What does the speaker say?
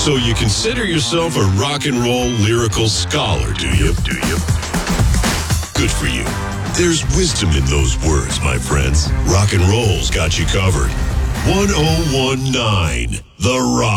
So you consider yourself a rock and roll lyrical scholar, do you? Good for you. There's wisdom in those words, my friends. Rock and roll's got you covered. 1019 The Rock.